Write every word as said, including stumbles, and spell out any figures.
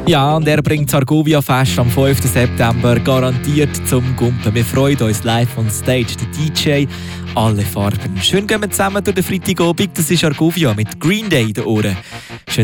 Ja, und er bringt das Argovia-Fest am fünften September garantiert zum Gumpen. Wir freuen uns live on stage. Der D J, alle Farben. Schön gehen wir zusammen durch den Freitagabend. Das ist Argovia mit Green Day in den Ohren.